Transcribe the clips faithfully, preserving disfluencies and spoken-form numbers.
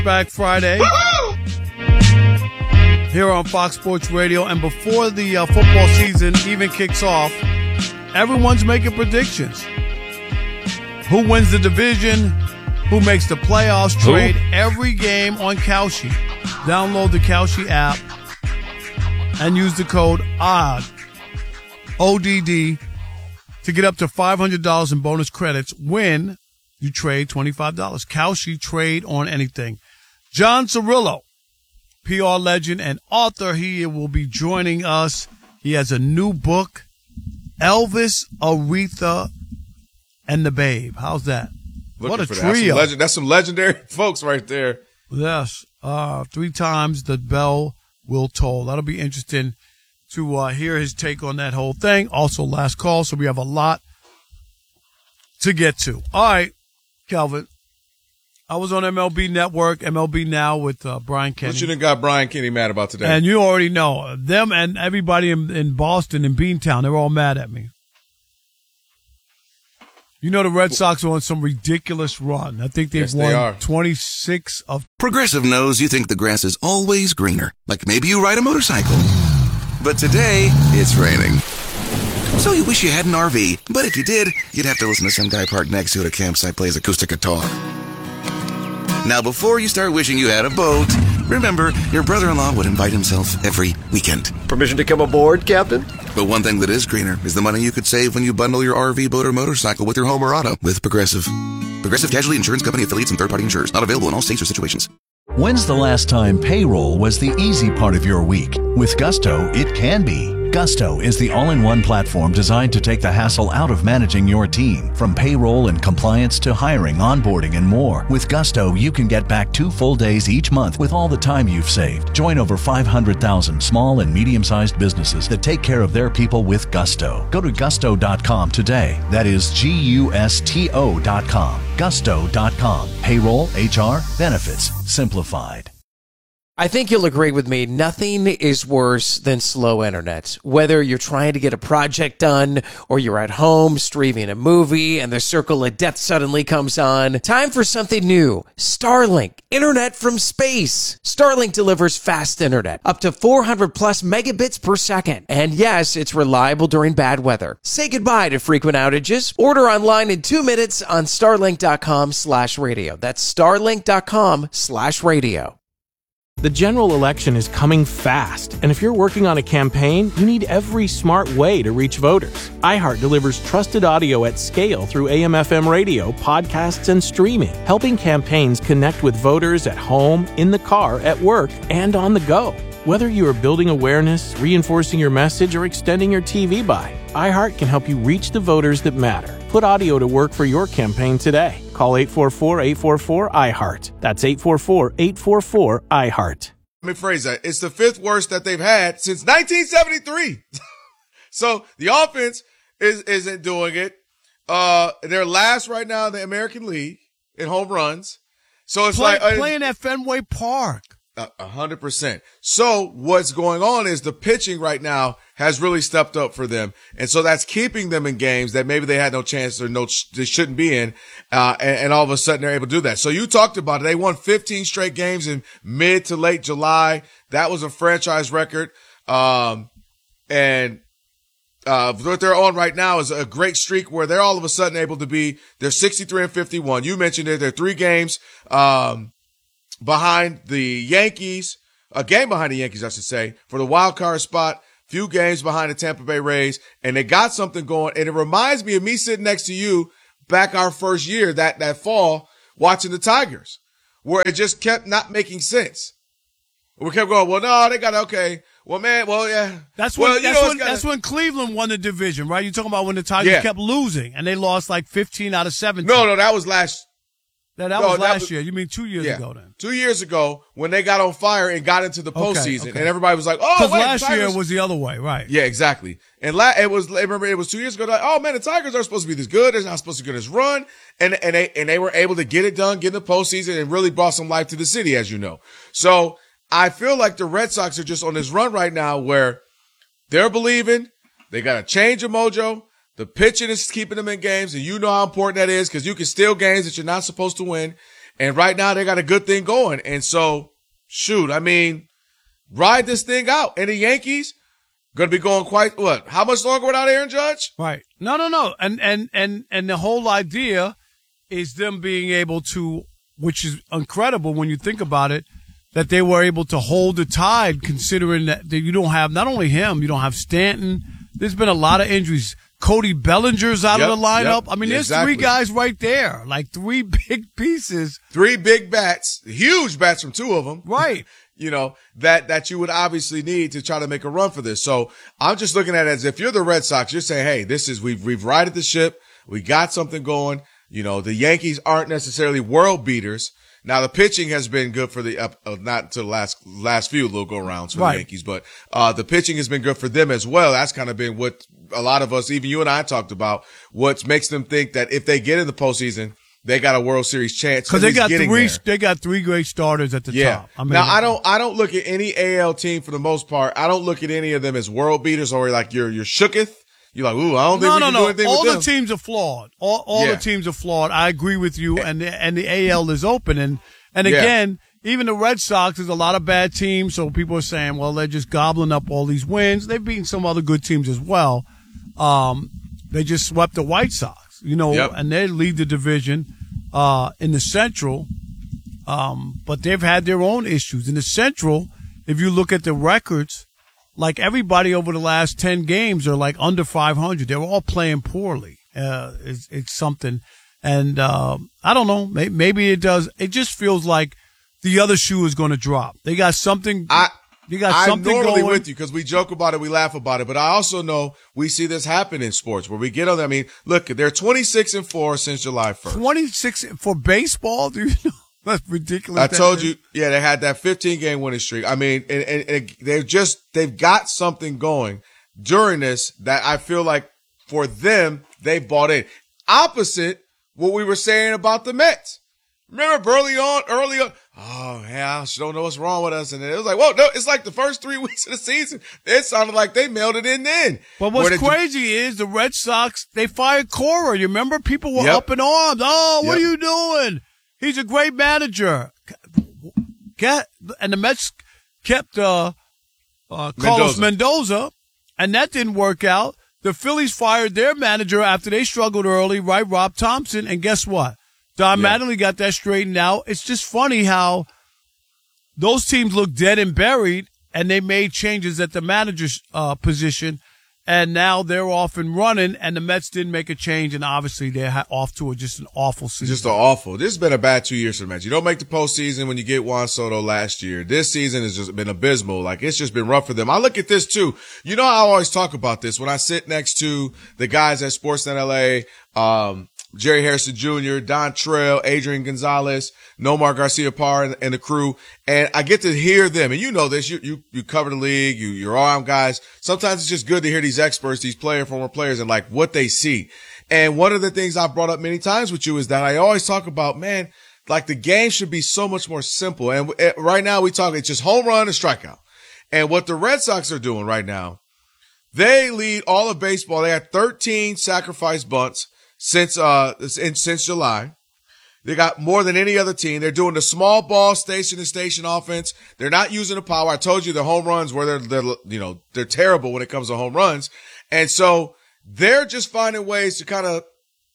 Back Friday here on Fox Sports Radio. And before the uh, football season even kicks off, everyone's making predictions. Who wins the division? Who makes the playoffs? Who? Trade every game on Kalshi. Download the Kalshi app and use the code O D D, O D D, to get up to five hundred dollars in bonus credits when you trade twenty-five dollars. Kalshi, trade on anything. John Cirillo, P R legend and author, he will be joining us. He has a new book, Elvis, Aretha, and the Babe. How's that? Looking what a for that. That's some, trio. legend, that's some legendary folks right there. Yes. Uh, three times the bell will toll. That'll be interesting to uh, hear his take on that whole thing. Also, last call, so we have a lot to get to. All right, Calvin. I was on M L B Network, M L B Now with uh, Brian Kenny. What you done got Brian Kenny mad about today? And you already know, them and everybody in, in Boston and Beantown, they're all mad at me. You know the Red Sox are on some ridiculous run. I think they've Yes, they are. won twenty-six of... Progressive knows you think the grass is always greener. Like maybe you ride a motorcycle. But today, it's raining. So you wish you had an R V. But if you did, you'd have to listen to some guy parked next to you at a campsite plays acoustic guitar. Now, before you start wishing you had a boat, remember, your brother-in-law would invite himself every weekend. Permission to come aboard, Captain? But one thing that is greener is the money you could save when you bundle your R V, boat, or motorcycle with your home or auto with Progressive. Progressive Casualty Insurance Company affiliates and third-party insurers. Not available in all states or situations. When's the last time payroll was the easy part of your week? With Gusto, it can be. Gusto is the all-in-one platform designed to take the hassle out of managing your team. From payroll and compliance to hiring, onboarding, and more. With Gusto, you can get back two full days each month with all the time you've saved. Join over five hundred thousand small and medium-sized businesses that take care of their people with Gusto. Go to gusto dot com today. That is G U S T O dot com. gusto dot com. Payroll, H R, benefits, simplified. I think you'll agree with me, nothing is worse than slow internet. Whether you're trying to get a project done or you're at home streaming a movie and the circle of death suddenly comes on, time for something new. Starlink, internet from space. Starlink delivers fast internet, up to four hundred plus megabits per second. And yes, it's reliable during bad weather. Say goodbye to frequent outages. Order online in two minutes on starlink dot com slash radio. That's starlink dot com slash radio. The general election is coming fast, and if you're working on a campaign, you need every smart way to reach voters. iHeart delivers trusted audio at scale through A M F M radio, podcasts, and streaming, helping campaigns connect with voters at home, in the car, at work, and on the go. Whether you are building awareness, reinforcing your message, or extending your T V buy, iHeart can help you reach the voters that matter. Put audio to work for your campaign today. Call eight four four, eight four four, I heart. That's eight four four, eight four four, I heart. Let me phrase that. It's the fifth worst that they've had since nineteen seventy-three. So the offense is, isn't doing it. Uh, they're last right now in the American League in home runs. So it's Play, like uh, playing at Fenway Park. A hundred percent. So what's going on is the pitching right now has really stepped up for them. And so that's keeping them in games that maybe they had no chance or no, they shouldn't be in. Uh, and, and all of a sudden they're able to do that. So you talked about it. They won fifteen straight games in mid to late July. That was a franchise record. Um, and, uh, what they're on right now is a great streak where they're all of a sudden able to be, they're sixty-three and fifty-one. You mentioned it. They're three games, um, behind the Yankees, a game behind the Yankees, I should say, for the wild card spot, few games behind the Tampa Bay Rays, and they got something going. And it reminds me of me sitting next to you back our first year, that, that fall, watching the Tigers, where it just kept not making sense. We kept going, well, no, they got, okay. Well, man, well, yeah. That's when, well, that's, know, when gotta, that's when Cleveland won the division, right? You're talking about when the Tigers yeah. kept losing, and they lost like fifteen out of seventeen. No, no, that was last That, that no, was that last was, year. You mean two years yeah, ago then? Two years ago when they got on fire and got into the postseason, okay, okay. and everybody was like, "Oh, because wait, last Tigers. year was the other way, right?" Yeah, exactly. And la- it was. Remember, it was two years ago. Like, oh man, the Tigers are supposed to be this good. They're not supposed to get this run, and and they and they were able to get it done, get in the postseason, and really brought some life to the city, as you know. So I feel like the Red Sox are just on this run right now where they're believing they got a change of mojo. The pitching is keeping them in games, and you know how important that is because you can steal games that you're not supposed to win. And right now they got a good thing going. And so, shoot, I mean, ride this thing out. And the Yankees going to be going quite, what, how much longer without Aaron Judge? Right. No, no, no. And, and, and, and the whole idea is them being able to, which is incredible when you think about it, that they were able to hold the tide considering that you don't have, not only him, you don't have Stanton. There's been a lot of injuries. Cody Bellinger's out Yep, of the lineup. yep, I mean, there's exactly. three guys right there, like three big pieces. Three big bats, huge bats from two of them. Right. You know, that, that you would obviously need to try to make a run for this. So I'm just looking at it as if you're the Red Sox, you're saying, hey, this is, we've, we've righted the ship. We got something going. You know, the Yankees aren't necessarily world beaters. Now the pitching has been good for the, uh, not to the last, last few little go rounds for Right. the Yankees, but, uh, the pitching has been good for them as well. That's kind of been what a lot of us, even you and I talked about, what makes them think that if they get in the postseason, they got a World Series chance. Because they got three, there. they got three great starters at the Yeah. top. I mean, now I don't, I don't look at any A L team for the most part. I don't look at any of them as world beaters or like you're, you're shooketh. You're like, ooh, I don't think no, we no, can no. do anything All with the them. teams are flawed. All, all Yeah. the teams are flawed. I agree with you. And the, and the A L is open. And, and Yeah. again, even the Red Sox, there's a lot of bad teams. So people are saying, well, they're just gobbling up all these wins. They've beaten some other good teams as well. Um, they just swept the White Sox, you know, Yep. and they lead the division, uh, in the Central. Um, but they've had their own issues in the Central. If you look at the records, like everybody over the last ten games are like under five hundred. They're all playing poorly. Uh, it's, it's something. And, um, I don't know. Maybe, maybe it does. It just feels like the other shoe is going to drop. They got something. I, you got I'm something normally going. with you because we joke about it, we laugh about it, but I also know we see this happen in sports where we get on. I mean, look, they're twenty-six and four since July first. twenty-six for baseball. Do you know? That's ridiculous. I that told is. you, yeah, they had that fifteen game winning streak. I mean, and, and, and they've just, they've got something going during this that I feel like for them, they bought in. Opposite what we were saying about the Mets. Remember early on, early on, oh, yeah, I don't know what's wrong with us. And it was like, whoa, no, it's like the first three weeks of the season. It sounded like they mailed it in then. But what's Where they- crazy is the Red Sox, they fired Cora. You remember? People were Yep. up in arms. Oh, what Yep. are you doing? He's a great manager. Get, and the Mets kept uh, uh, Carlos Mendoza. Mendoza, and that didn't work out. The Phillies fired their manager after they struggled early, right? Rob Thompson. And guess what? Don Yeah. Mattingly got that straightened out. It's just funny how those teams look dead and buried, and they made changes at the manager's uh, position, and now they're off and running, and the Mets didn't make a change, and obviously they're ha- off to a, just an awful season. Just an awful. This has been a bad two years for the Mets. You don't make the postseason when you get Juan Soto last year. This season has just been abysmal. Like, it's just been rough for them. I look at this too. You know, I always talk about this when I sit next to the guys at Sportsnet L A, um, Jerry Harrison Junior, Don Trail, Adrian Gonzalez, Nomar Garcia Parr, and, and the crew. And I get to hear them. And you know this. You, you, you cover the league. You, you're around guys. Sometimes it's just good to hear these experts, these player, former players, and like what they see. And one of the things I've brought up many times with you is that I always talk about, man, like the game should be so much more simple. And uh, right now we talk, it's just home run and strikeout. And what the Red Sox are doing right now, they lead all of baseball. They had thirteen sacrifice bunts since, uh, since July. They got more than any other team. They're doing the small ball station to station offense. They're not using the power. I told you the home runs where they're, they're, you know, they're terrible when it comes to home runs. And so they're just finding ways to kind of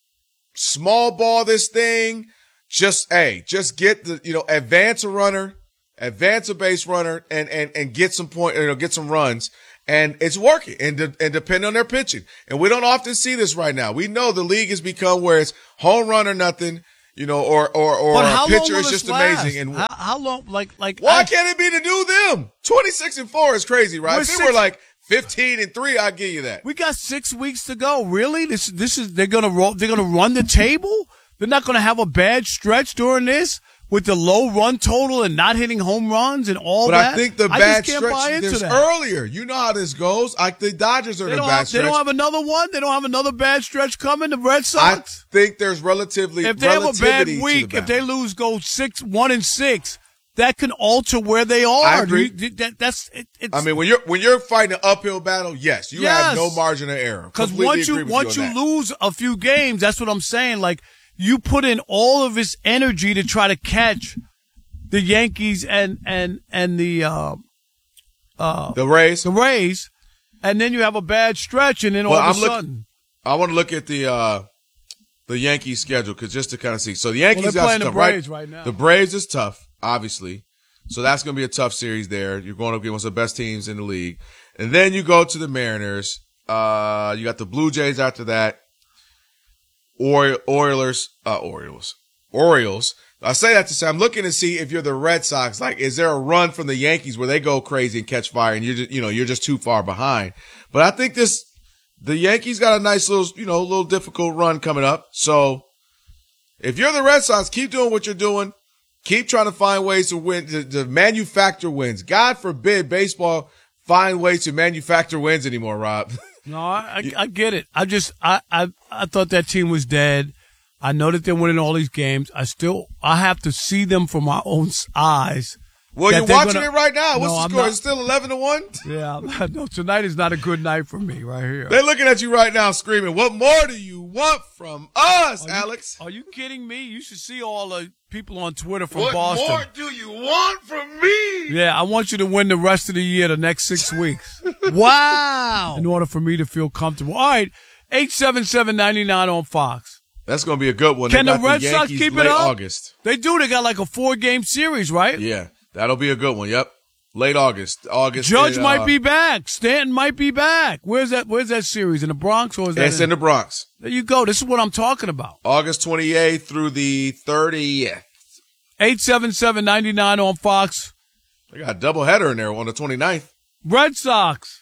small ball this thing. Just, hey, just get the, you know, advance a runner, advance a base runner and, and, and get some point, you know, get some runs. And it's working and, de- and depend on their pitching. And we don't often see this right now. We know the league has become where it's home run or nothing, you know, or, or, or But a how pitcher long is will just this last? amazing. And how, how long? Like, like why I- can't it be to do them? twenty-six and four is crazy, right? We're If it six- were like fifteen and three, I'd give you that. We got six weeks to go. Really? This this is they're gonna roll. They're gonna run the table. They're not gonna have a bad stretch during this with the low run total and not hitting home runs and all But that. I think the I bad just can't buy stretch, into there's that. earlier. You know how this goes. Like the Dodgers are They in a don't, bad have, they stretch. don't have another one. They don't have another bad stretch coming. The Red I Sox. think there's relatively If they have a bad relativity to week, the if they balance. lose, go six, one and six, that can alter where they are. I agree. You- that, that's it, it's, I mean, when you're when you're fighting an uphill battle, yes, you Yes. have no margin of error. because Completely once you agree with once you, you on that. lose a few games, that's what I'm saying. Like you put in all of his energy to try to catch the Yankees and and and the uh, uh, the Rays, the Rays, and then you have a bad stretch, and then well, all of I'm a look- sudden, I want to look at the uh, the Yankees schedule because just to kind of see. So the Yankees well, they're got playing tough, the Braves right? right now. The Braves is tough, obviously. So that's going to be a tough series there. You're going up against one of the best teams in the league, and then you go to the Mariners. Uh, you got the Blue Jays after that. Or Oilers, uh, Orioles, Orioles. I say that to say I'm looking to see if you're the Red Sox. Like, is there a run from the Yankees where they go crazy and catch fire, and you're just, you know, you're just too far behind? But I think this, the Yankees got a nice little, you know, little difficult run coming up. So if you're the Red Sox, keep doing what you're doing. Keep trying to find ways to win, to, to manufacture wins. God forbid baseball find ways to manufacture wins anymore, Rob. No, I, I, I get it. I just, I, I, I thought that team was dead. I know that they're winning all these games. I still, I have to see them from my own eyes. Well, that you're they're watching gonna- it right now. What's No, the I'm score? not- It's still eleven to one? Yeah, no, tonight is not a good night for me right here. They're looking at you right now screaming, what more do you want from us, Are you- Alex? Are you kidding me? You should see all the people on Twitter from What Boston. more do you want from me? Yeah, I want you to win the rest of the year, the next six weeks. Wow. In order for me to feel comfortable. All right, eight seven seven, nine nine on Fox. That's going to be a good one. Can They the got Red Sox Yankees keep it late up? August. They do. They got like a four-game series, right? Yeah, that'll be a good one. Yep. Late August. August. Judge uh, might be back. Stanton might be back. Where's that? Where's that series? In the Bronx or is that? It's in the Bronx. There you go. This is what I'm talking about. August twenty-eighth through the thirtieth. eight seven seven, nine nine on Fox. They got a doubleheader in there on the twenty-ninth. Red Sox.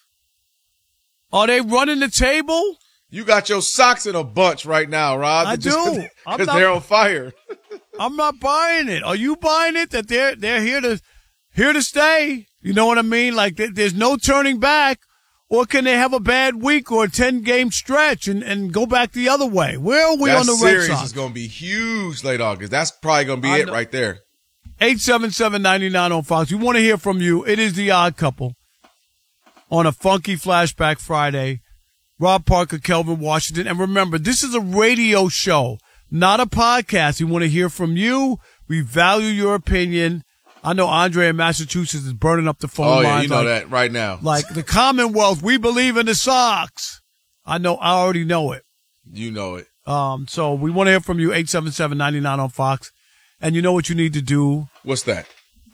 Are they running the table? You got your socks in a bunch right now, Rob. I Just do. I'm Because not- they're on fire. I'm not buying it. Are you buying it that they're they're here to here to stay? You know what I mean? Like th- there's no turning back, or can they have a bad week or a ten game stretch and, and go back the other way? Where are we that on the Red series Sox? is going to be huge late August. That's probably going to be I it know. right there. eight seven seven, nine nine on Fox. We want to hear from you. It is the Odd Couple on a funky Flashback Friday. Rob Parker, Kelvin Washington. And remember, this is a radio show, not a podcast. We want to hear from you. We value your opinion. I know Andre in Massachusetts is burning up the phone Oh, yeah, lines. you know like, that right now. Like the Commonwealth, we believe in the Sox. I know, I already know it. You know it. Um, so we want to hear from you, eight seven seven, nine nine on Fox. And you know what you need to do? What's that?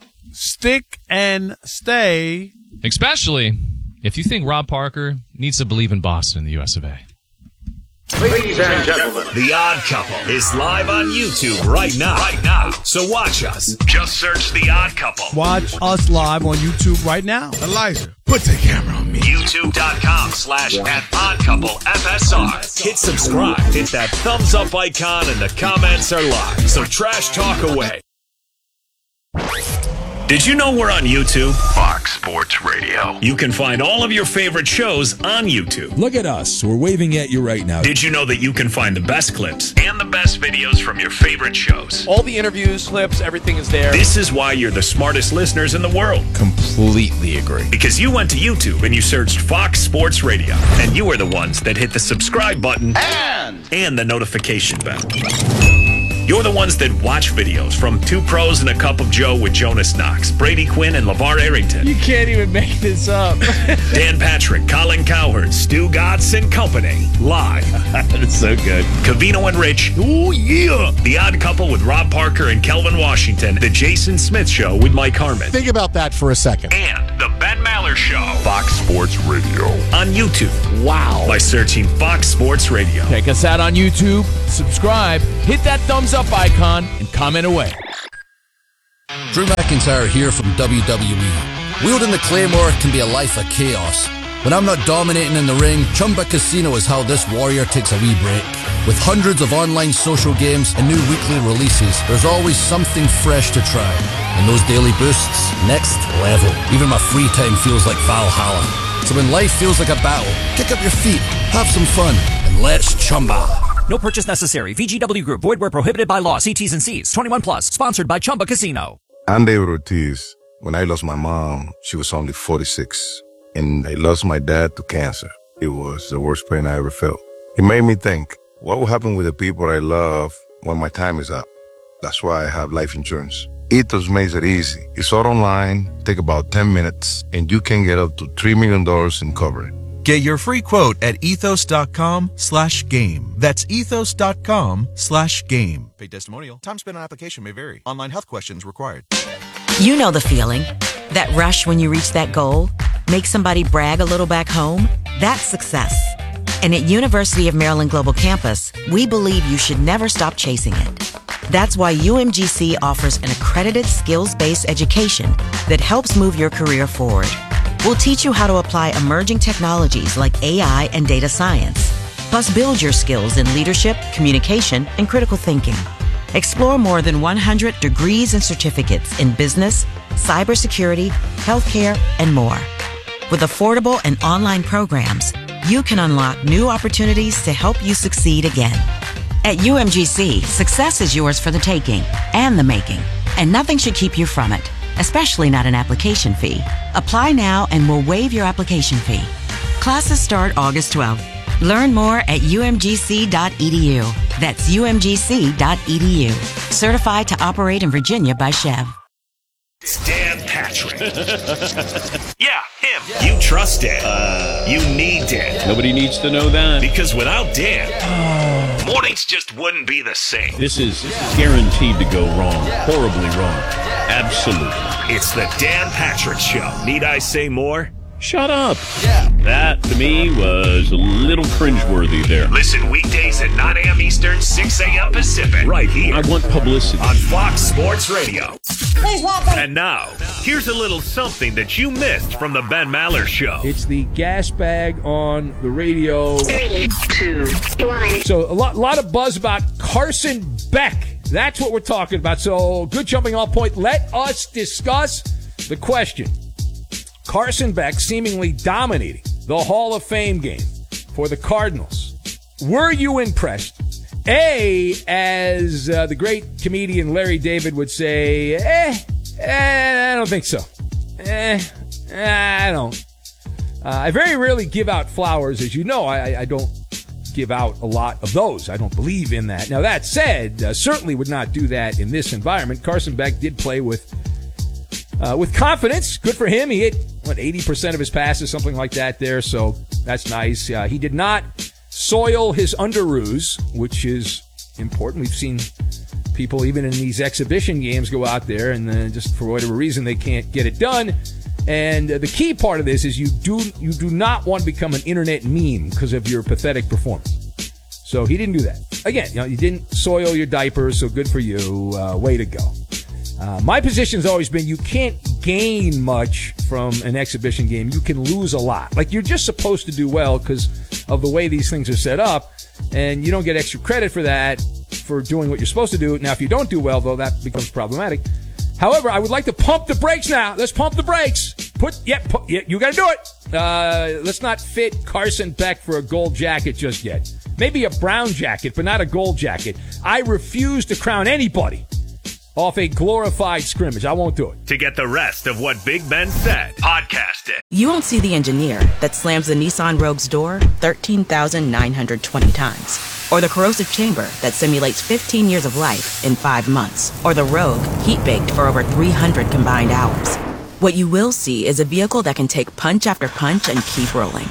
Stick and stay. Especially if you think Rob Parker needs to believe in Boston in the U S of A. Ladies and gentlemen, The Odd Couple is live on YouTube right now. Right now. So watch us. Just search The Odd Couple. Watch us live on YouTube right now. Elijah, put the camera on me. YouTube.com slash at Odd Couple F S R. Hit subscribe. Hit that thumbs up icon and the comments are live. So trash talk away. Did you know we're on YouTube? Fox Sports Radio. You can find all of your favorite shows on YouTube. Look at us. We're waving at you right now. Did you know that you can find the best clips and the best videos from your favorite shows? All the interviews, clips, everything is there. This is why you're the smartest listeners in the world. Completely agree. Because you went to YouTube and you searched Fox Sports Radio. And you are the ones that hit the subscribe button and, and the notification bell. You're the ones that watch videos from Two Pros and a Cup of Joe with Jonas Knox, Brady Quinn, and LeVar Arrington. You can't even make this up. Dan Patrick, Colin Cowherd, Stu Gatz and Company. Live. That's so good. Cavino and Rich. Oh, yeah. The Odd Couple with Rob Parker and Kelvin Washington. The Jason Smith Show with Mike Harmon. Think about that for a second. And The Ben Maller Show. Fox Sports Radio. On YouTube. Wow. By searching Fox Sports Radio. Check us out on YouTube, subscribe, hit that thumbs up icon, and comment away. Drew McIntyre here from W W E. Wielding the Claymore can be a life of chaos. When I'm not dominating in the ring, Chumba Casino is how this warrior takes a wee break. With hundreds of online social games and new weekly releases, there's always something fresh to try. And those daily boosts, next level. Even my free time feels like Valhalla. So when life feels like a battle, kick up your feet, have some fun, and let's Chumba. No purchase necessary. V G W Group. Void where prohibited by law. See T's and C's. twenty-one plus. Sponsored by Chumba Casino. I'm David Ortiz. When I lost my mom, she was only forty-six. And I lost my dad to cancer. It was the worst pain I ever felt. It made me think, what will happen with the people I love when my time is up. That's why I have life insurance. Ethos makes it easy. It's all online, take about ten minutes, and you can get up to three million dollars in coverage. Get your free quote at ethos.com slash game. That's ethos.com slash game. Paid testimonial. Time spent on application may vary. Online health questions required. You know the feeling. That rush when you reach that goal. Make somebody brag a little back home. That's success. And at University of Maryland Global Campus, we believe you should never stop chasing it. That's why U M G C offers an accredited skills-based education that helps move your career forward. We'll teach you how to apply emerging technologies like A I and data science, plus build your skills in leadership, communication, and critical thinking. Explore more than one hundred degrees and certificates in business, cybersecurity, healthcare, and more. With affordable and online programs, you can unlock new opportunities to help you succeed again. At U M G C, success is yours for the taking and the making, and nothing should keep you from it, especially not an application fee. Apply now and we'll waive your application fee. Classes start August twelfth. Learn more at u m g c dot e d u. That's u m g c dot e d u. Certified to operate in Virginia by Chev. It's Dan Patrick. Yeah, him. You trust Dan. Uh, you need Dan. Nobody needs to know that. Because without Dan, mornings just wouldn't be the same. This is guaranteed to go wrong. Horribly wrong. Absolutely. It's the Dan Patrick Show. Need I say more? Shut up. Yeah. That, to me, was a little cringeworthy there. Listen weekdays at nine a.m. Eastern, six a.m. Pacific. Right here. I want publicity. On Fox Sports Radio. Please welcome. And now, here's a little something that you missed from the Ben Maller Show. It's the gas bag on the radio. Three, two, one. So a lot, lot of buzz about Carson Beck. That's what we're talking about. So good jumping off point. Let us discuss the question. Carson Beck seemingly dominating the Hall of Fame game for the Cardinals. Were you impressed? A, as uh, the great comedian Larry David would say, eh, eh I don't think so. Eh, I don't. Uh, I very rarely give out flowers. As you know, I, I don't give out a lot of those. I don't believe in that. Now, that said, uh, certainly would not do that in this environment. Carson Beck did play with uh, with confidence. Good for him. He hit, what, eighty percent of his passes, something like that there, so that's nice. Uh, he did not soil his underoos, which is important. We've seen people, even in these exhibition games, go out there and uh, just for whatever reason they can't get it done. And uh, the key part of this is you do you do not want to become an internet meme because of your pathetic performance. So he didn't do that. Again, you know, you didn't soil your diapers, so good for you. Uh, way to go. Uh, my position's always been you can't gain much from an exhibition game. You can lose a lot. Like, you're just supposed to do well because of the way these things are set up, and you don't get extra credit for that, for doing what you're supposed to do. Now, if you don't do well, though, that becomes problematic. However, I would like to pump the brakes now. Let's pump the brakes. Put, yeah, put, yeah you got to do it. Uh, let's not fit Carson Beck for a gold jacket just yet. Maybe a brown jacket, but not a gold jacket. I refuse to crown anybody off a glorified scrimmage. I won't do it. To get the rest of what Big Ben said, podcast it. You won't see the engineer that slams the Nissan Rogue's door thirteen thousand nine hundred twenty times. Or the corrosive chamber that simulates fifteen years of life in five months. Or the Rogue heat-baked for over three hundred combined hours. What you will see is a vehicle that can take punch after punch and keep rolling.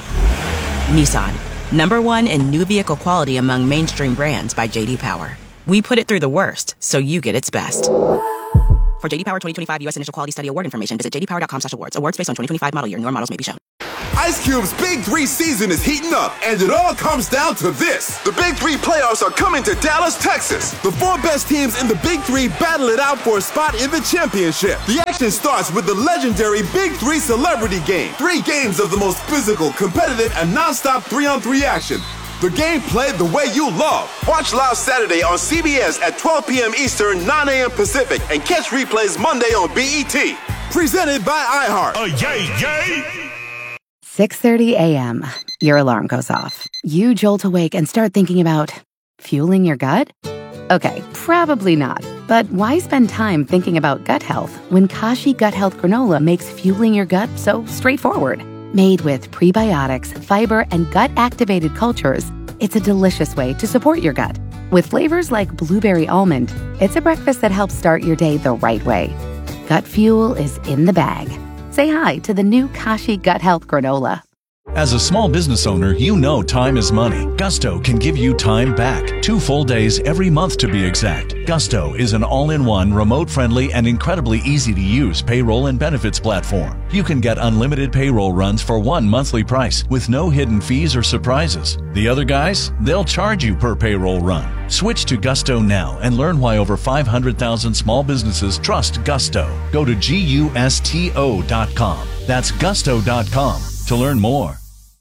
Nissan, number one in new vehicle quality among mainstream brands by J D Power. We put it through the worst, so you get its best. For J D Power twenty twenty-five U S Initial Quality Study Award information, visit j d power dot com slash awards. Awards based on twenty twenty-five model year. Newer models may be shown. Ice Cube's Big Three season is heating up, and it all comes down to this. The Big Three playoffs are coming to Dallas, Texas. The four best teams in the Big Three battle it out for a spot in the championship. The action starts with the legendary Big Three Celebrity Game. Three games of the most physical, competitive, and non-stop three-on-three action. The game played the way you love. Watch live Saturday on C B S at twelve p.m. Eastern, nine a.m. Pacific, and catch replays Monday on B E T. Presented by iHeart. Oh, yay, yay! six thirty a.m. Your alarm goes off. You jolt awake and start thinking about fueling your gut? Okay, probably not. But why spend time thinking about gut health when Kashi Gut Health Granola makes fueling your gut so straightforward? Made with prebiotics, fiber, and gut-activated cultures, it's a delicious way to support your gut. With flavors like blueberry almond, it's a breakfast that helps start your day the right way. Gut fuel is in the bag. Say hi to the new Kashi Gut Health Granola. As a small business owner, you know time is money. Gusto can give you time back. Two full days every month to be exact. Gusto is an all-in-one, remote-friendly, and incredibly easy-to-use payroll and benefits platform. You can get unlimited payroll runs for one monthly price with no hidden fees or surprises. The other guys, they'll charge you per payroll run. Switch to Gusto now and learn why over five hundred thousand small businesses trust Gusto. Go to gusto dot com. That's gusto dot com to learn more.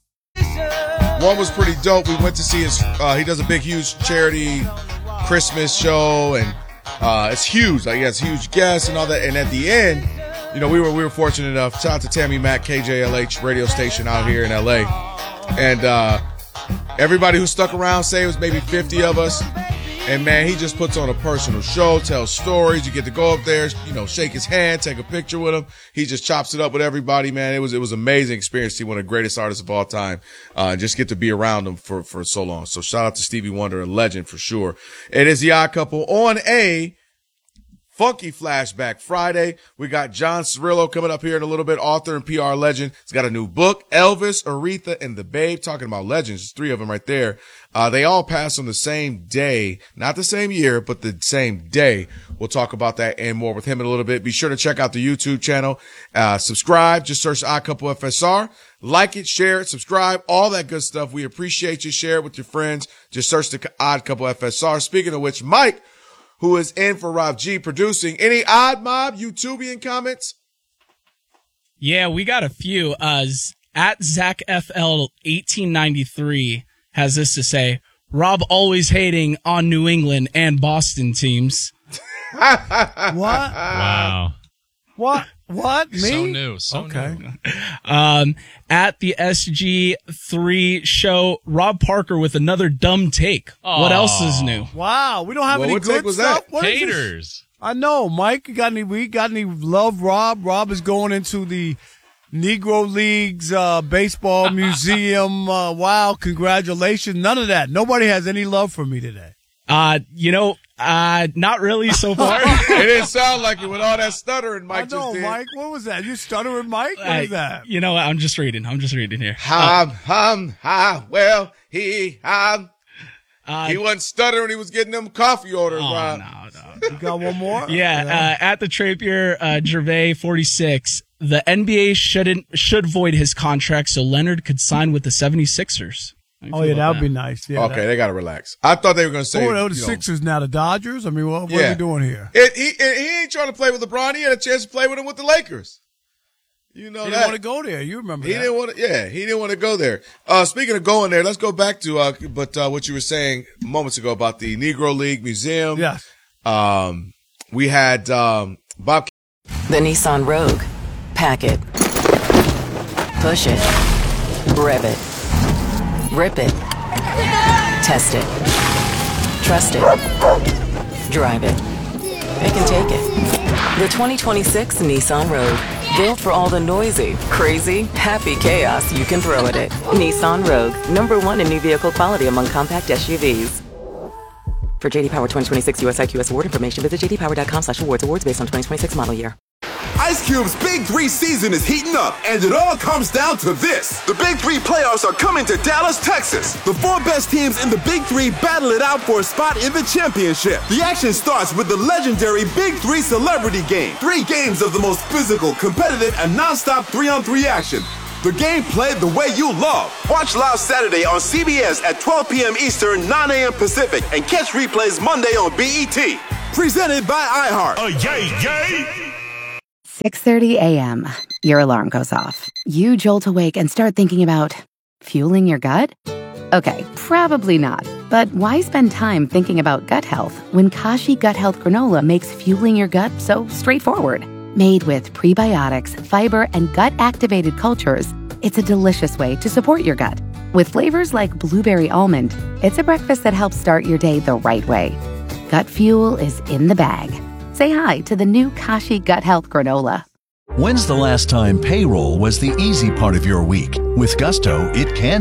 One was pretty dope. We went to see his, uh, he does a big, huge charity Christmas show, and uh, it's huge. Like, he has huge guests and all that. And at the end, you know, we were we were fortunate enough. Shout out to Tammy Mack, K J L H radio station out here in L A. And uh, everybody who stuck around, say it was maybe fifty of us. And, man, he just puts on a personal show, tells stories. You get to go up there, you know, shake his hand, take a picture with him. He just chops it up with everybody, man. It was it was an amazing experience to see one of the greatest artists of all time. Uh, just get to be around him for, for so long. So shout out to Stevie Wonder, a legend for sure. It is the Odd Couple on a funky flashback Friday. We got John Cirillo coming up here in a little bit, author and P R legend. He's got a new book, Elvis, Aretha, and the Babe. Talking about legends, there's three of them right there. Uh, they all passed on the same day, not the same year, but the same day. We'll talk about that and more with him in a little bit. Be sure to check out the YouTube channel. Uh, subscribe. Just search Odd Couple F S R. Like it, share it, subscribe, all that good stuff. We appreciate you. Share it with your friends. Just search the Odd Couple F S R. Speaking of which, Mike, who is in for Rob G producing, any Odd Mob YouTubian comments? Yeah, we got a few. Uh, at Zach F L eighteen ninety-three has this to say: Rob always hating on New England and Boston teams. What? Wow. What? What? Me? So new. So okay. new. Um, at the S G three show, Rob Parker with another dumb take. Aww. What else is new? Wow, we don't have Well, any what good take was stuff. that? What is this? Haters. I know, Mike. You got any? We got any love, Rob? Rob is going into the Negro Leagues uh, baseball museum. Uh, wow, congratulations! None of that. Nobody has any love for me today. Uh, you know, uh, not really so far. It didn't sound like it with all that stuttering Mike I know, just did. Mike. What was that? You stuttering, Mike? What Uh, is that? You know, I'm just reading. I'm just reading here. Hum, hum, ha, well, he, hum. Uh, He wasn't stuttering. He was getting them coffee orders, Oh, Rob. no, no. You got one more? Yeah, uh, at the Trappier, uh, Gervais forty-six, the N B A shouldn't, should void his contract so Leonard could sign with the seventy-sixers. How you Oh feel yeah, about that would be nice. Yeah, Okay, they got to relax. I thought they were going to say, Oh, no, the you know, Sixers now the Dodgers. I mean, what, what Yeah. are we doing here? It, he, it, he ain't trying to play with LeBron. He had a chance to play with him with the Lakers. You know He that. didn't want to go there. You remember He that? didn't want to, yeah, he didn't want to go there. Uh, speaking of going there, let's go back to, uh, but, uh, what you were saying moments ago about the Negro League Museum. Yes. Um, we had, um, Bob. The Nissan Rogue. Pack it. Push it. Rev it. Rip it. Test it. Trust it. Drive it. It can take it. The twenty twenty-six Nissan Rogue. Built for all the noisy, crazy, happy chaos you can throw at it. Nissan Rogue. Number one in new vehicle quality among compact S U Vs. For J D Power twenty twenty-six U S I Q S award information, visit j d power dot com slash awards. Awards based on twenty twenty-six model year. Ice Cube's Big Three season is heating up, and it all comes down to this. The Big Three playoffs are coming to Dallas, Texas. The four best teams in the Big Three battle it out for a spot in the championship. The action starts with the legendary Big Three Celebrity Game. Three games of the most physical, competitive, and non-stop three-on-three action. The game played the way you love. Watch live Saturday on C B S at twelve p.m. Eastern, nine a.m. Pacific, and catch replays Monday on B E T. Presented by iHeart. Oh, yay, yay! six thirty a.m. Your alarm goes off. You jolt awake and start thinking about fueling your gut? Okay, probably not. But why spend time thinking about gut health when Kashi Gut Health Granola makes fueling your gut so straightforward? Made with prebiotics, fiber, and gut-activated cultures, it's a delicious way to support your gut. With flavors like blueberry almond, it's a breakfast that helps start your day the right way. Gut fuel is in the bag. Say hi to the new Kashi Gut Health Granola. When's the last time payroll was the easy part of your week? With Gusto, it can be.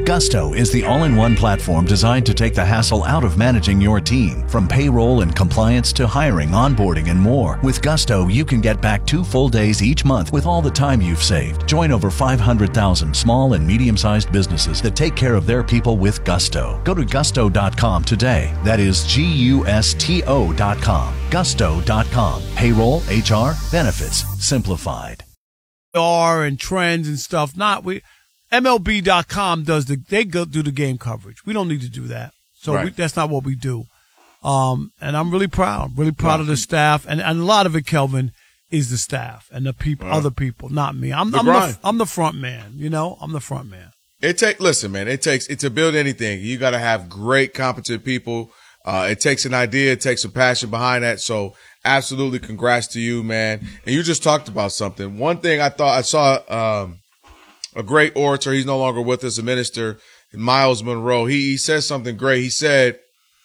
Gusto is the all-in-one platform designed to take the hassle out of managing your team, from payroll and compliance to hiring, onboarding, and more. With Gusto, you can get back two full days each month with all the time you've saved. Join over five hundred thousand small and medium-sized businesses that take care of their people with Gusto. Go to gusto dot com today. That is G U S T O dot com. gusto dot com. Payroll, H R, benefits, simplified. Are and trends and stuff. Not we. M L B dot com does the, they go do the game coverage. We don't need to do that. So Right. we, that's not what we do. Um, and I'm really proud, really proud of the staff. And, and a lot of it, Kelvin, is the staff and the people, Right. other people, not me. I'm, The I'm, the, grind. I'm the front man, you know, I'm the front man. It take listen, man. It takes it to build anything. You got to have great, competent people. Uh, it takes an idea, it takes some passion behind that. So, absolutely, congrats to you, man. And you just talked about something. One thing I thought I saw um, a great orator. He's no longer with us, a minister, Miles Monroe. He he says something great. He said,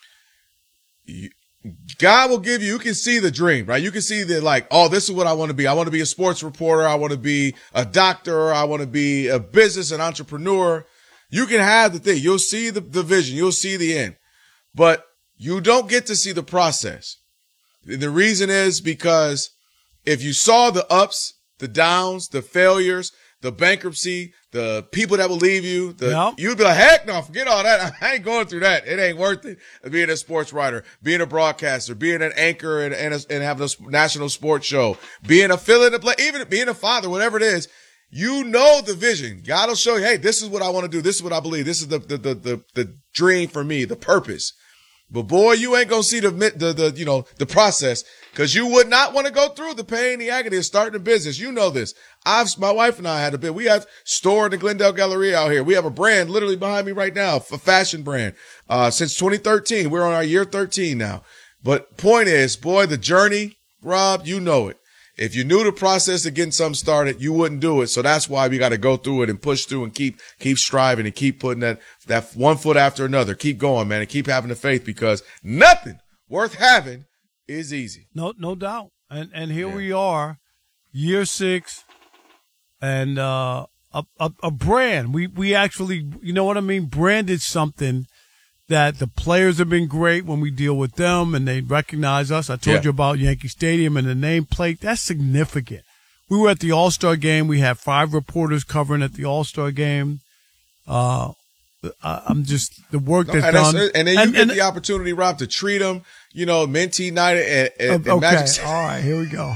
God will give you, you can see the dream, right? You can see that, like, oh, this is what I want to be. I want to be a sports reporter. I want to be a doctor. I want to be a business, an entrepreneur. You can have the thing. You'll see the, the vision. You'll see the end. But you don't get to see the process. The reason is because if you saw the ups, the downs, the failures, the bankruptcy, the people that will leave you, the, Yep. you'd be like, heck no, forget all that. I ain't going through that. It ain't worth it. Being a sports writer, being a broadcaster, being an anchor and, and, a, and having a national sports show, being a fill-in to play, even being a father, whatever it is, you know the vision. God will show you, hey, this is what I want to do. This is what I believe. This is the, the, the, the, the dream for me, the purpose. But boy, you ain't gonna see the, the, the, you know, the process, cause you would not want to go through the pain, the agony of starting a business. You know this. I've, my wife and I had a bit, we have store in the Glendale Galleria out here. We have a brand literally behind me right now, a fashion brand, uh, since twenty thirteen. We're on our year thirteen now. But point is, boy, the journey, Rob, you know it. If you knew the process of getting something started, you wouldn't do it. So that's why we got to go through it and push through and keep, keep striving and keep putting that, that one foot after another. Keep going, man, and keep having the faith, because nothing worth having is easy. No, no doubt. And, and here yeah. we are, year six, and, uh, a, a, a brand. We, we actually, you know what I mean? Branded something that the players have been great when we deal with them and they recognize us. I told yeah. you about Yankee Stadium and the nameplate. That's significant. We were at the All-Star game. We had five reporters covering at the All-Star game. Uh, I'm just, the work that's and done. And then you and, get and, the opportunity, Rob, to treat them, you know, Mentee night at, at, uh, at okay. Magic. All right, here we go.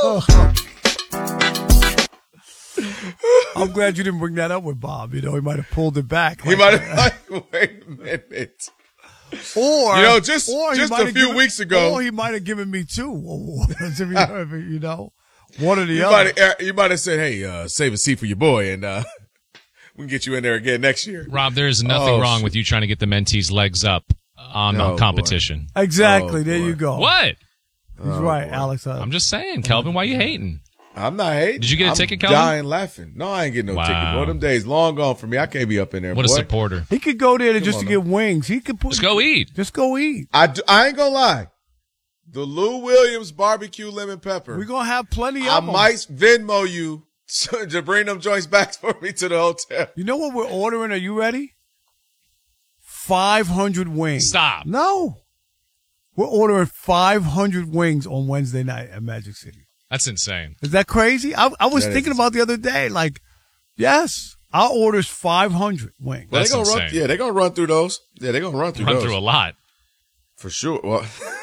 I'm glad you didn't bring that up with Bob. You know, he might have pulled it back. He might have, like, wait a minute. Or, you know, just, or just a few given, weeks ago. Or he might have given me two awards, you know, one or the you other. Might have, you might have said, hey, uh, save a seat for your boy, and uh, we can get you in there again next year. Rob, there is nothing oh, wrong shit. with you trying to get the mentees' legs up on oh, competition. Boy. Exactly. Oh, there boy. you go. What? He's oh, right, boy. Alex. Uh, I'm just saying, Kelvin, why you hating? I'm not hating. Did you get a I'm ticket, Kelvin? dying laughing. No, I ain't getting no wow. ticket. Boy, them days long gone for me. I can't be up in there, What boy. a supporter. He could go there to just on, to get wings. He could put. Just go eat. Just go eat. I, do, I ain't gonna lie. The Lou Williams barbecue lemon pepper. We're going to have plenty of I them. might Venmo you to bring them joints back for me to the hotel. You know what we're ordering? Are you ready? five hundred wings. Stop. No. We're ordering five hundred wings on Wednesday night at Magic City. That's insane. Is that crazy? I, I was that thinking about the other day, like, yes, our order's five hundred wings. Well, That's they gonna insane. run, yeah, they're going to run through those. Yeah, they're going to run through Run those. through a lot. For sure. Well,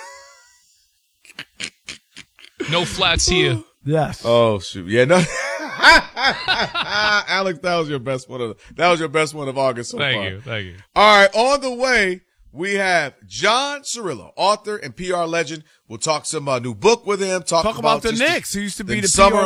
no flats here. Yes. Oh, shoot. Yeah, no. Alex, that was your best one of that was your best one of August so thank far. Thank you. Thank you. All right, on the way, we have John Cirillo, author and P R legend. We'll talk some uh, new book with him. Talk, Talk about, about the just Knicks. He used to be the, the summer P R